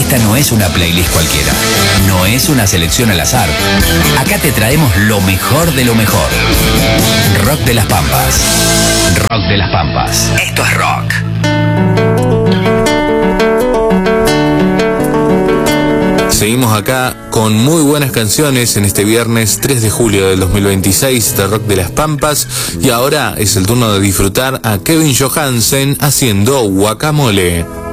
Esta no es una playlist cualquiera, no es una selección al azar. Acá te traemos lo mejor de lo mejor. Rock de las Pampas. Rock de las Pampas. Esto es rock. Seguimos acá con muy buenas canciones en este viernes 3 de julio del 2026 de Rock de las Pampas, y ahora es el turno de disfrutar a Kevin Johansen haciendo Guacamole.